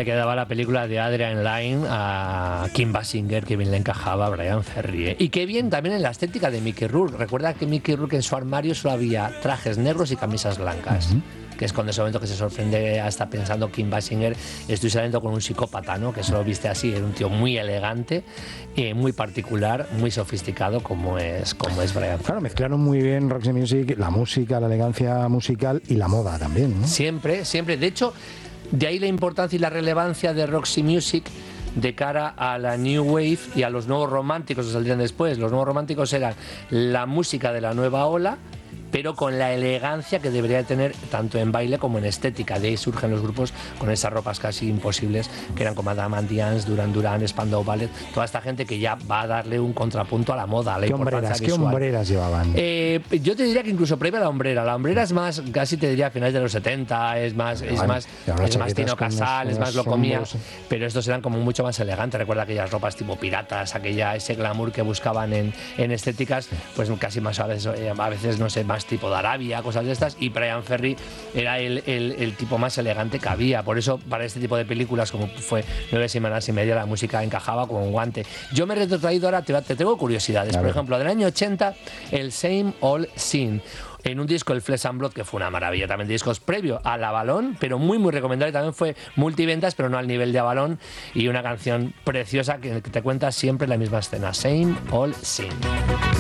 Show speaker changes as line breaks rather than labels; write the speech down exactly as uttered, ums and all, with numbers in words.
me quedaba la película de Adrian Lyne, a Kim Basinger, que bien le encajaba a Brian Ferry. ¿eh? Y qué bien también en la estética de Mickey Rourke. Recuerda que Mickey Rourke en su armario solo había trajes negros y camisas blancas. Uh-huh. Que es cuando ese momento que se sorprende hasta pensando Kim Basinger, estoy saliendo con un psicópata, ¿no? Que solo viste así, era un tío muy elegante, eh, muy particular, muy sofisticado como es, como es Brian Ferry.
Claro, mezclaron muy bien Roxy Music, la música, la elegancia musical y la moda también, ¿no?
Siempre, siempre. De hecho, de ahí la importancia y la relevancia de Roxy Music de cara a la New Wave y a los nuevos románticos que saldrían después. Los nuevos románticos eran la música de la nueva ola, pero con la elegancia que debería tener tanto en baile como en estética. De ahí surgen los grupos con esas ropas casi imposibles, que eran como Adam and the Ants, Duran Duran, Spandau Ballet, toda esta gente que ya va a darle un contrapunto a la moda, a la
¿Qué
importancia
hombreras,
visual.
¿Qué hombreras llevaban?
Eh, yo te diría que incluso previa a la hombrera. La hombrera es más, casi te diría a finales de los setenta, es más, es
bueno,
más, es más Tino Casal, es más lo comía, pero estos eran como mucho más elegantes. Recuerda aquellas ropas tipo piratas, aquella, ese glamour que buscaban en, en estéticas, pues casi más a veces, a veces, no sé, más tipo de Arabia, cosas de estas, y Brian Ferry era el, el, el tipo más elegante que había. Por eso, para este tipo de películas, como fue Nueve semanas y media, la música encajaba como un guante. Yo me he retrotraído ahora, te, te tengo curiosidades. Por ejemplo, del año ochenta, el Same Old Scene, en un disco, el Flesh and Blood, que fue una maravilla, también discos previo a La Balón, pero muy muy recomendable, también fue multiventas, pero no al nivel de Avalon, y una canción preciosa que te cuenta siempre la misma escena, Same Old Scene.